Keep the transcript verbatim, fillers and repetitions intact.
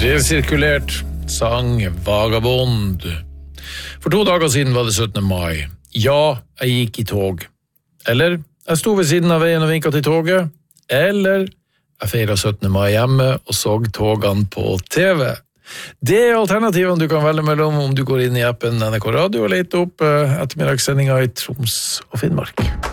resirkulert sang Vagabond. For to dager siden var det syttende mai. Ja, jeg gikk i tog. Eller, jeg sto ved siden av veien og vinket til toget. Eller, jeg feiret syttende mai hjemme og så togene på T V. Det er alternativene du kan velge mellom om du går inn i appen N R K Radio og leter opp ettermiddagssendinga i Troms og Finnmark.